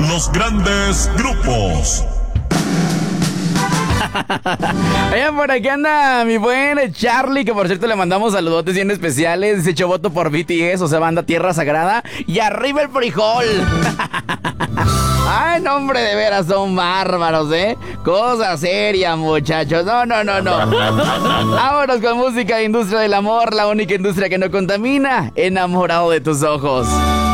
los grandes grupos. Oigan, por aquí anda mi buen Charlie, que por cierto le mandamos saludotes bien especiales. Dice hecho voto por BTS, o sea, banda Tierra Sagrada. Y arriba el frijol. Ay, no, hombre, de veras son bárbaros, ¿eh? Cosa seria, muchachos. No. Vámonos con música de Industria del Amor, la única industria que no contamina. Enamorado de tus ojos.